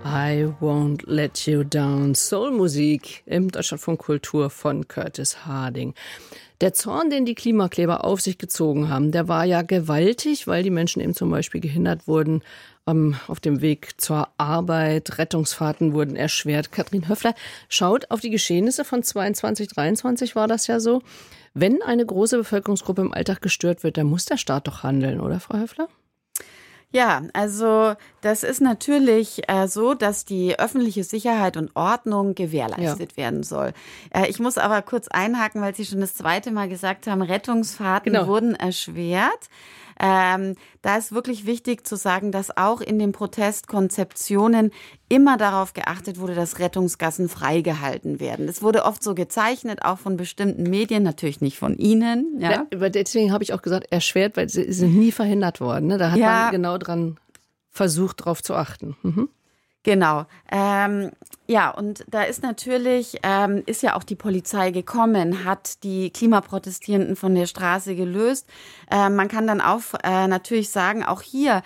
I Won't Let You Down. Soulmusik im Deutschlandfunk Kultur von Curtis Harding. Der Zorn, den die Klimakleber auf sich gezogen haben, der war ja gewaltig, weil die Menschen eben zum Beispiel gehindert wurden auf dem Weg zur Arbeit. Rettungsfahrten wurden erschwert. Katrin Höffler schaut auf die Geschehnisse von 22, 23 war das ja so. Wenn eine große Bevölkerungsgruppe im Alltag gestört wird, dann muss der Staat doch handeln, oder Frau Höffler? Ja, also das ist natürlich so, dass die öffentliche Sicherheit und Ordnung gewährleistet werden soll. Ich muss aber kurz einhaken, weil Sie schon das zweite Mal gesagt haben, Rettungsfahrten wurden erschwert. Da ist wirklich wichtig zu sagen, dass auch in den Protestkonzeptionen immer darauf geachtet wurde, dass Rettungsgassen freigehalten werden. Das wurde oft so gezeichnet, auch von bestimmten Medien, natürlich nicht von Ihnen. Ja. Ja, deswegen habe ich auch gesagt, erschwert, weil sie sind nie verhindert worden. Ne? Da hat man genau dran versucht, drauf zu achten. Mhm. Genau. Und da ist natürlich, ist ja auch die Polizei gekommen, hat die Klimaprotestierenden von der Straße gelöst. Man kann dann auch natürlich sagen, auch hier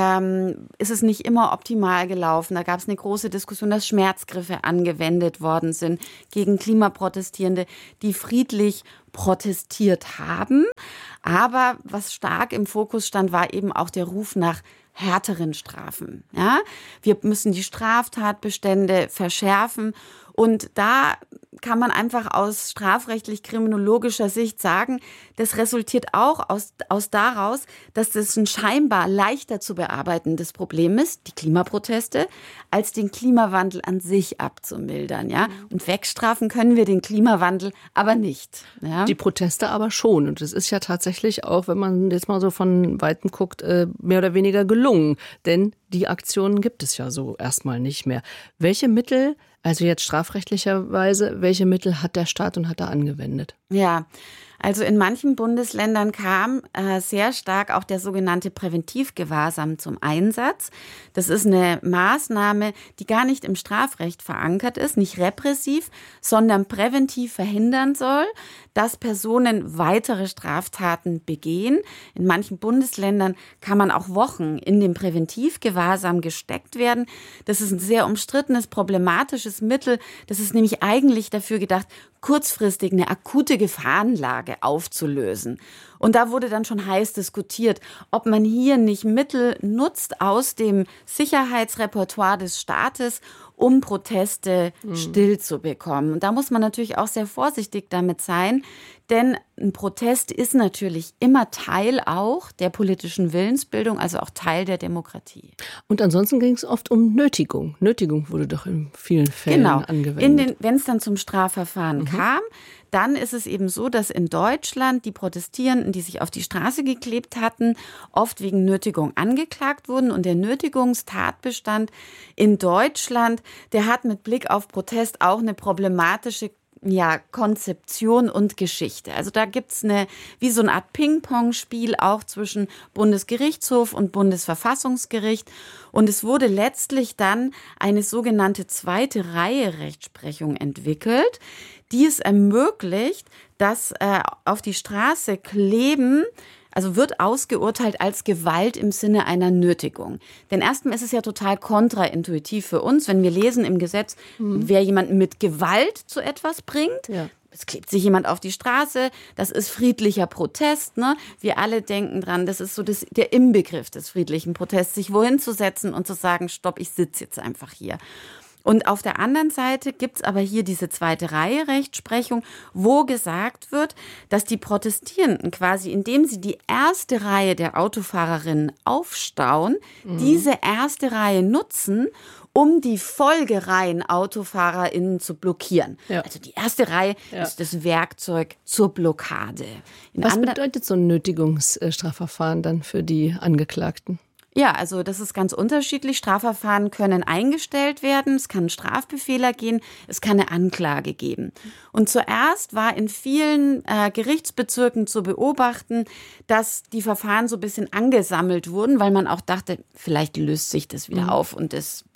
ist es nicht immer optimal gelaufen. Da gab es eine große Diskussion, dass Schmerzgriffe angewendet worden sind gegen Klimaprotestierende, die friedlich protestiert haben. Aber was stark im Fokus stand, war eben auch der Ruf nach härteren Strafen. Ja? Wir müssen die Straftatbestände verschärfen. Und da kann man einfach aus strafrechtlich-kriminologischer Sicht sagen, das resultiert auch aus daraus, dass das ein scheinbar leichter zu bearbeitendes Problem ist, die Klimaproteste, als den Klimawandel an sich abzumildern. Ja? Und wegstrafen können wir den Klimawandel aber nicht. Ja? Die Proteste aber schon. Und es ist ja tatsächlich auch, wenn man jetzt mal so von Weitem guckt, mehr oder weniger gelungen. Denn die Aktionen gibt es ja so erstmal nicht mehr. Welche Mittel, also jetzt strafrechtlicherweise, welche Mittel hat der Staat und hat er angewendet? Ja, also in manchen Bundesländern kam sehr stark auch der sogenannte Präventivgewahrsam zum Einsatz. Das ist eine Maßnahme, die gar nicht im Strafrecht verankert ist, nicht repressiv, sondern präventiv verhindern soll, dass Personen weitere Straftaten begehen. In manchen Bundesländern kann man auch Wochen in dem Präventivgewahrsam gesteckt werden. Das ist ein sehr umstrittenes, problematisches Mittel. Das ist nämlich eigentlich dafür gedacht, kurzfristig eine akute Gefahrenlage aufzulösen. Und da wurde dann schon heiß diskutiert, ob man hier nicht Mittel nutzt aus dem Sicherheitsrepertoire des Staates, um Proteste still zu bekommen. Und da muss man natürlich auch sehr vorsichtig damit sein, denn ein Protest ist natürlich immer Teil auch der politischen Willensbildung, also auch Teil der Demokratie. Und ansonsten ging es oft um Nötigung. Nötigung wurde doch in vielen Fällen angewendet. Wenn es dann zum Strafverfahren kam, dann ist es eben so, dass in Deutschland die Protestierenden, die sich auf die Straße geklebt hatten, oft wegen Nötigung angeklagt wurden. Und der Nötigungstatbestand in Deutschland, der hat mit Blick auf Protest auch eine problematische Konzeption und Geschichte. Also da gibt's wie so eine Art Ping-Pong-Spiel auch zwischen Bundesgerichtshof und Bundesverfassungsgericht. Und es wurde letztlich dann eine sogenannte zweite Reihe Rechtsprechung entwickelt, die es ermöglicht, dass auf die Straße kleben, also wird ausgeurteilt als Gewalt im Sinne einer Nötigung. Denn erstmal ist es ja total kontraintuitiv für uns, wenn wir lesen im Gesetz, wer jemanden mit Gewalt zu etwas bringt. Ja. Es klebt sich jemand auf die Straße, das ist friedlicher Protest. Ne? Wir alle denken dran, das ist so der Inbegriff des friedlichen Protests, sich wohin zu setzen und zu sagen, stopp, ich sitze jetzt einfach hier. Und auf der anderen Seite gibt's aber hier diese zweite Reihe Rechtsprechung, wo gesagt wird, dass die Protestierenden quasi, indem sie die erste Reihe der Autofahrerinnen aufstauen, diese erste Reihe nutzen, um die Folgereihen AutofahrerInnen zu blockieren. Ja. Also die erste Reihe ist das Werkzeug zur Blockade. Was bedeutet so ein Nötigungsstrafverfahren dann für die Angeklagten? Ja, also das ist ganz unterschiedlich. Strafverfahren können eingestellt werden, es kann einen Strafbefehl geben, es kann eine Anklage geben. Und zuerst war in vielen Gerichtsbezirken zu beobachten, dass die Verfahren so ein bisschen angesammelt wurden, weil man auch dachte, vielleicht löst sich das wieder auf und das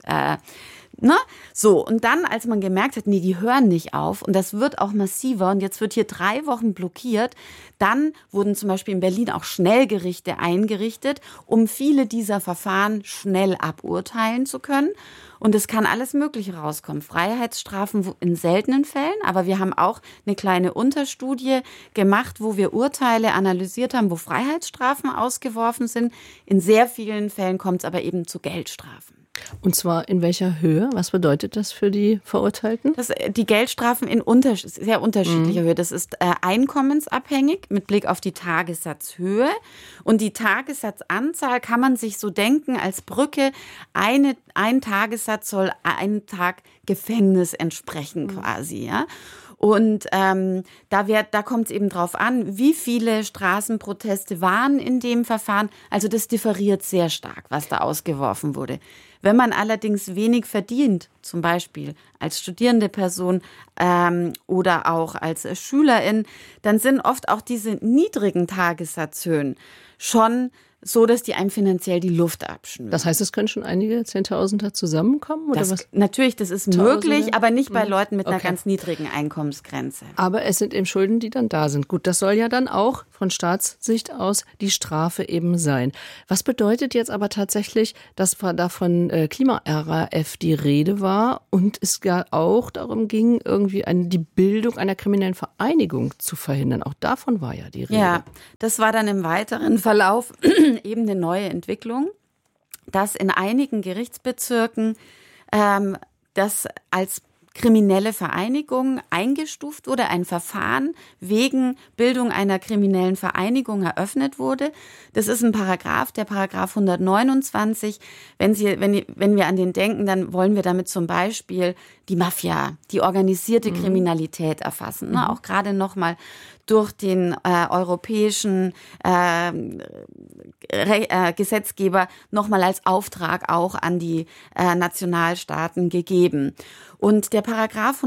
So, und dann, als man gemerkt hat, nee, die hören nicht auf und das wird auch massiver und jetzt wird hier 3 Wochen blockiert, dann wurden zum Beispiel in Berlin auch Schnellgerichte eingerichtet, um viele dieser Verfahren schnell aburteilen zu können. Und es kann alles Mögliche rauskommen. Freiheitsstrafen in seltenen Fällen, aber wir haben auch eine kleine Unterstudie gemacht, wo wir Urteile analysiert haben, wo Freiheitsstrafen ausgeworfen sind. In sehr vielen Fällen kommt es aber eben zu Geldstrafen. Und zwar in welcher Höhe? Was bedeutet das für die Verurteilten? Die Geldstrafen in sehr unterschiedlicher Höhe. Das ist einkommensabhängig mit Blick auf die Tagessatzhöhe. Und die Tagessatzanzahl kann man sich so denken als Brücke. Ein Tagessatz soll einen Tag Gefängnis entsprechen quasi, ja. Und da kommt es eben drauf an, wie viele Straßenproteste waren in dem Verfahren. Also das differiert sehr stark, was da ausgeworfen wurde. Wenn man allerdings wenig verdient, zum Beispiel als studierende Person oder auch als Schülerin, dann sind oft auch diese niedrigen Tagessatzhöhen schon so, dass die einem finanziell die Luft abschnüren. Das heißt, es können schon einige Zehntausender zusammenkommen? Oder was? Natürlich, das ist möglich, aber nicht bei Leuten mit einer ganz niedrigen Einkommensgrenze. Aber es sind eben Schulden, die dann da sind. Gut, das soll ja dann auch von Staatssicht aus die Strafe eben sein. Was bedeutet jetzt aber tatsächlich, dass da von Klima-RAF die Rede war und es ja auch darum ging, irgendwie die Bildung einer kriminellen Vereinigung zu verhindern? Auch davon war ja die Rede. Ja, das war dann im weiteren Verlauf eben eine neue Entwicklung, dass in einigen Gerichtsbezirken das als kriminelle Vereinigung eingestuft wurde, ein Verfahren wegen Bildung einer kriminellen Vereinigung eröffnet wurde. Das ist ein Paragraph, der Paragraph 129. Wenn wir an den denken, dann wollen wir damit zum Beispiel die Mafia, die organisierte Kriminalität erfassen. Ne? Auch gerade nochmal durch den europäischen Gesetzgeber nochmal als Auftrag auch an die Nationalstaaten gegeben. Und der Paragraph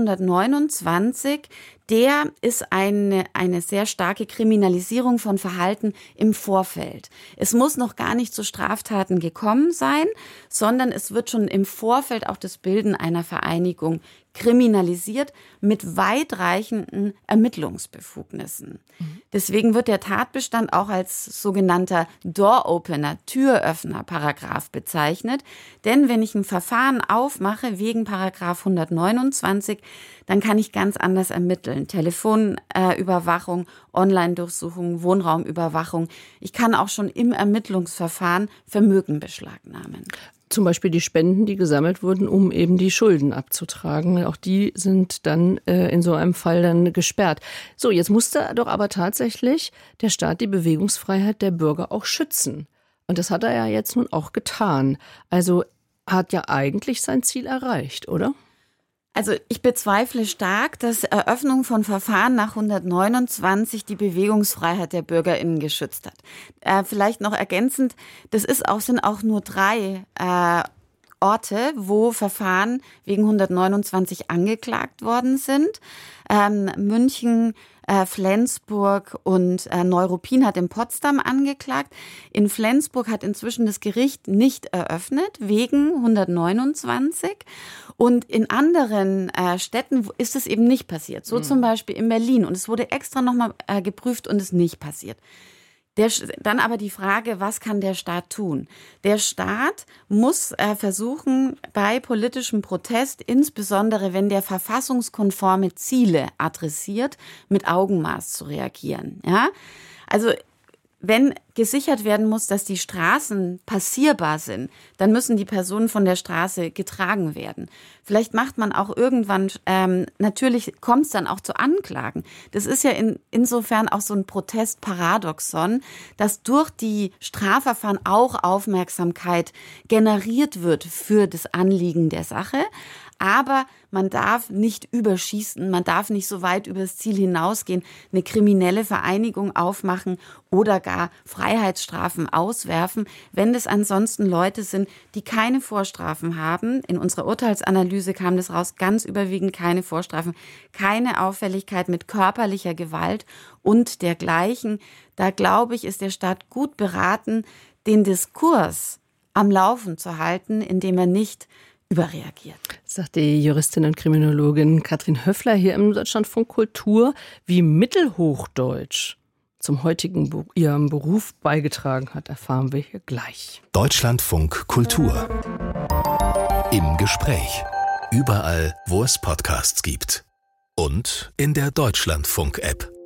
129, der ist eine sehr starke Kriminalisierung von Verhalten im Vorfeld. Es muss noch gar nicht zu Straftaten gekommen sein, sondern es wird schon im Vorfeld auch das Bilden einer Vereinigung kriminalisiert mit weitreichenden Ermittlungsbefugnissen. Deswegen wird der Tatbestand auch als sogenannter Door-Opener, Türöffner, Paragraph bezeichnet. Denn wenn ich ein Verfahren aufmache wegen Paragraph 129, dann kann ich ganz anders ermitteln. Telefonüberwachung, Online-Durchsuchung, Wohnraumüberwachung. Ich kann auch schon im Ermittlungsverfahren Vermögen beschlagnahmen. Zum Beispiel die Spenden, die gesammelt wurden, um eben die Schulden abzutragen. Auch die sind dann in so einem Fall dann gesperrt. So, jetzt musste doch aber tatsächlich der Staat die Bewegungsfreiheit der Bürger auch schützen. Und das hat er ja jetzt nun auch getan. Also hat ja eigentlich sein Ziel erreicht, oder? Also ich bezweifle stark, dass Eröffnung von Verfahren nach 129 die Bewegungsfreiheit der BürgerInnen geschützt hat. Vielleicht noch ergänzend, sind auch nur 3 Orte, wo Verfahren wegen 129 angeklagt worden sind. München, Flensburg und Neuruppin hat in Potsdam angeklagt. In Flensburg hat inzwischen das Gericht nicht eröffnet, wegen 129. Und in anderen Städten ist es eben nicht passiert. So zum Beispiel in Berlin. Und es wurde extra nochmal geprüft und es ist nicht passiert. Dann aber die Frage, was kann der Staat tun? Der Staat muss versuchen, bei politischem Protest, insbesondere wenn der verfassungskonforme Ziele adressiert, mit Augenmaß zu reagieren. Ja? Also wenn gesichert werden muss, dass die Straßen passierbar sind, dann müssen die Personen von der Straße getragen werden. Vielleicht macht man auch irgendwann, natürlich kommt es dann auch zu Anklagen. Das ist ja insofern auch so ein Protestparadoxon, dass durch die Strafverfahren auch Aufmerksamkeit generiert wird für das Anliegen der Sache. Aber man darf nicht überschießen, man darf nicht so weit über das Ziel hinausgehen, eine kriminelle Vereinigung aufmachen oder gar Freiheitsstrafen auswerfen, wenn das ansonsten Leute sind, die keine Vorstrafen haben. In unserer Urteilsanalyse kam das raus, ganz überwiegend keine Vorstrafen, keine Auffälligkeit mit körperlicher Gewalt und dergleichen. Da glaube ich, ist der Staat gut beraten, den Diskurs am Laufen zu halten, indem er nicht überreagiert. Sagt die Juristin und Kriminologin Katrin Höffler hier im Deutschlandfunk Kultur, wie Mittelhochdeutsch zum heutigen ihrem Beruf beigetragen hat, erfahren wir hier gleich. Deutschlandfunk Kultur. Im Gespräch. Überall, wo es Podcasts gibt. Und in der Deutschlandfunk-App.